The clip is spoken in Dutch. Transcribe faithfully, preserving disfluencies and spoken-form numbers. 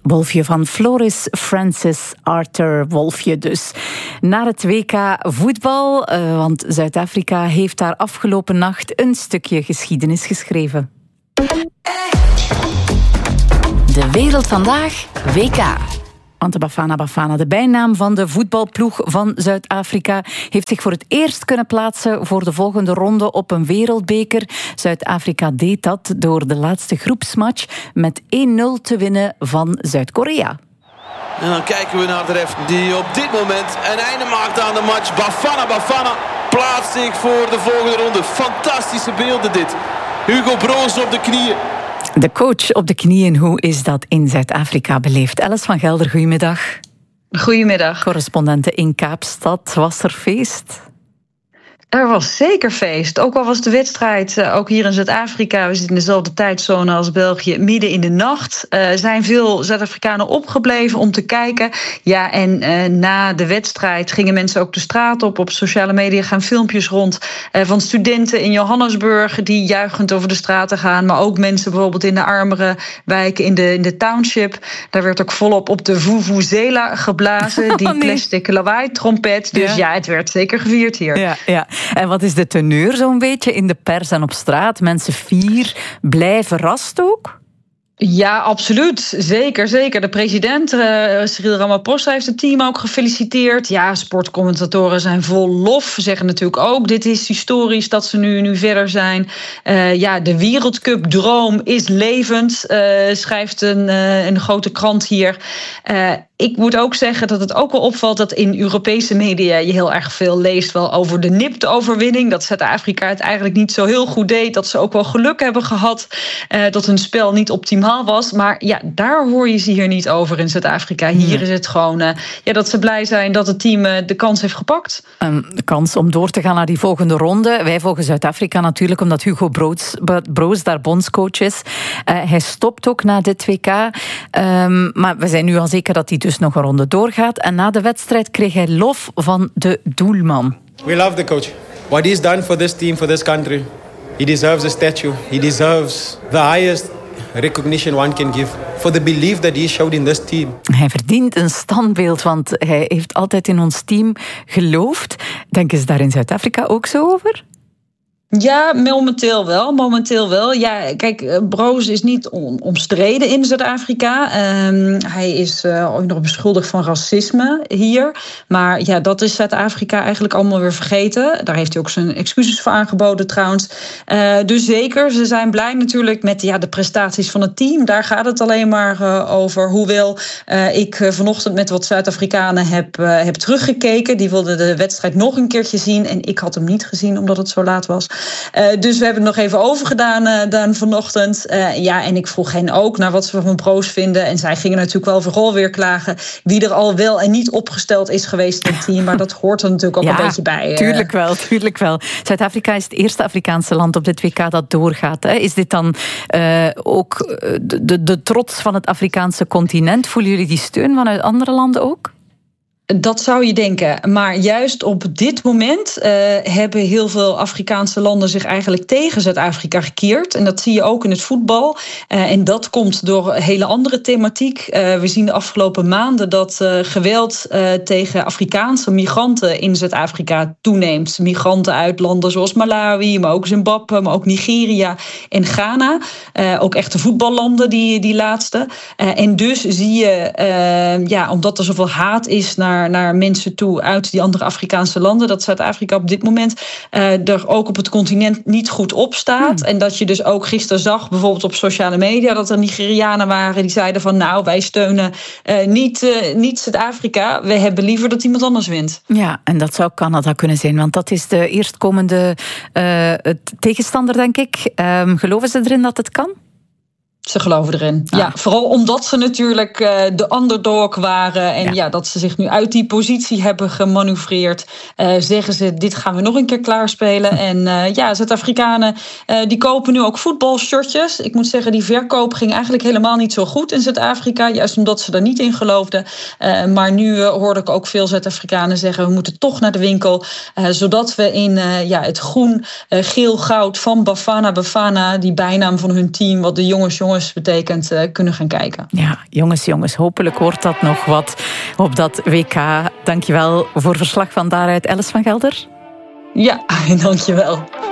Wolfje van Floris Francis Arthur Wolfje dus. Naar het W K voetbal, uh, want Zuid-Afrika heeft daar afgelopen nacht een stukje geschiedenis geschreven. De wereld vandaag, W K. Ante Bafana Bafana, de bijnaam van de voetbalploeg van Zuid-Afrika, heeft zich voor het eerst kunnen plaatsen voor de volgende ronde op een wereldbeker. Zuid-Afrika deed dat door de laatste groepsmatch met één nul te winnen van Zuid-Korea. En dan kijken we naar de ref die op dit moment een einde maakt aan de match. Bafana Bafana plaatst zich voor de volgende ronde. Fantastische beelden dit. Hugo Broos op de knieën. De coach op de knieën, hoe is dat in Zuid-Afrika beleefd? Alice van Gelder, goedemiddag. Goedemiddag. Correspondente in Kaapstad, was er feest? Er was zeker feest. Ook al was de wedstrijd, uh, ook hier in Zuid-Afrika, we zitten in dezelfde tijdzone als België, midden in de nacht. Er uh, zijn veel Zuid-Afrikanen opgebleven om te kijken. Ja, en uh, na de wedstrijd gingen mensen ook de straat op. Op sociale media gaan filmpjes rond uh, van studenten in Johannesburg die juichend over de straten gaan. Maar ook mensen bijvoorbeeld in de armere wijken in de, in de township. Daar werd ook volop op de vuvuzela geblazen. Die oh, nee. plastic lawaai-trompet. Dus ja. ja, het werd zeker gevierd hier. Ja, ja. En wat is de teneur zo'n beetje in de pers en op straat? Mensen fier, blij, verrast ook? Ja, absoluut. Zeker, zeker. De president, uh, Cyril Ramaphosa, heeft het team ook gefeliciteerd. Ja, sportcommentatoren zijn vol lof. Zeggen natuurlijk ook, dit is historisch dat ze nu, nu verder zijn. Uh, ja, de Wereldcup-droom is levend, uh, schrijft een, uh, een grote krant hier. Uh, Ik moet ook zeggen dat het ook wel opvalt dat in Europese media je heel erg veel leest wel over de nipte overwinning. Dat Zuid-Afrika het eigenlijk niet zo heel goed deed. Dat ze ook wel geluk hebben gehad. Uh, dat hun spel niet optimaal was. Maar ja, daar hoor je ze hier niet over in Zuid-Afrika. Hier nee. is het gewoon uh, ja, dat ze blij zijn dat het team uh, de kans heeft gepakt. Um, de kans om door te gaan naar die volgende ronde. Wij volgen Zuid-Afrika natuurlijk omdat Hugo Broos, Broos daar bondscoach is. Uh, hij stopt ook na dit W K. Um, maar we zijn nu al zeker dat hij dus nog een ronde doorgaat. En na de wedstrijd kreeg hij lof van de doelman. We love the coach. What he's done for this team, for this country. He deserves a statue. He deserves the highest recognition one can give for the belief that he showed in this team. Hij verdient een standbeeld, want hij heeft altijd in ons team geloofd. Denken ze daar in Zuid-Afrika ook zo over? Ja, momenteel wel. Momenteel wel. Ja, kijk, Broos is niet on- omstreden in Zuid-Afrika. Um, hij is uh, ook nog beschuldigd van racisme hier. Maar ja, dat is Zuid-Afrika eigenlijk allemaal weer vergeten. Daar heeft hij ook zijn excuses voor aangeboden trouwens. Uh, dus zeker, ze zijn blij natuurlijk met ja, de prestaties van het team. Daar gaat het alleen maar uh, over. Hoewel uh, ik uh, vanochtend met wat Zuid-Afrikanen heb, uh, heb teruggekeken. Die wilden de wedstrijd nog een keertje zien. En ik had hem niet gezien omdat het zo laat was. Uh, dus we hebben het nog even overgedaan uh, dan vanochtend. Uh, ja, en ik vroeg hen ook naar wat ze van Broos vinden. En zij gingen natuurlijk wel vooral weer klagen wie er al wel en niet opgesteld is geweest in het team. Maar dat hoort er natuurlijk ook ja, een beetje bij. Uh. Tuurlijk wel, tuurlijk wel. Zuid-Afrika is het eerste Afrikaanse land op dit W K dat doorgaat. Hè. Is dit dan uh, ook de, de, de trots van het Afrikaanse continent? Voelen jullie die steun vanuit andere landen ook? Dat zou je denken. Maar juist op dit moment uh, hebben heel veel Afrikaanse landen zich eigenlijk tegen Zuid-Afrika gekeerd. En dat zie je ook in het voetbal. Uh, en dat komt door een hele andere thematiek. Uh, we zien de afgelopen maanden dat uh, geweld uh, tegen Afrikaanse migranten in Zuid-Afrika toeneemt. Migranten uit landen zoals Malawi, maar ook Zimbabwe, maar ook Nigeria en Ghana. Uh, ook echte voetballanden, die, die laatste. Uh, en dus zie je, uh, ja, omdat er zoveel haat is naar Naar, naar mensen toe uit die andere Afrikaanse landen, dat Zuid-Afrika op dit moment uh, er ook op het continent niet goed op staat. Hmm. En dat je dus ook gisteren zag, bijvoorbeeld op sociale media, dat er Nigerianen waren die zeiden van nou, wij steunen uh, niet, uh, niet Zuid-Afrika. We hebben liever dat iemand anders wint. Ja, en dat zou Canada kunnen zijn, want dat is de eerstkomende uh, tegenstander, denk ik. Um, geloven ze erin dat het kan? Ze geloven erin. Ah. Ja, vooral omdat ze natuurlijk uh, de underdog waren. En ja. ja, dat ze zich nu uit die positie hebben gemanoeuvreerd. Uh, zeggen ze, dit gaan we nog een keer klaarspelen. Hm. En uh, ja, Zuid-Afrikanen uh, die kopen nu ook voetbalshirtjes. Ik moet zeggen, die verkoop ging eigenlijk helemaal niet zo goed in Zuid-Afrika. Juist omdat ze daar niet in geloofden. Uh, maar nu uh, hoorde ik ook veel Zuid-Afrikanen zeggen, we moeten toch naar de winkel. Uh, zodat we in uh, ja, het groen, uh, geel, goud van Bafana Bafana, die bijnaam van hun team, wat de jongens, jongens jongens betekent uh, kunnen gaan kijken. Ja, jongens, jongens, hopelijk wordt dat nog wat op dat W K. Dankjewel voor verslag van daaruit, Alice van Gelder. Ja, dankjewel.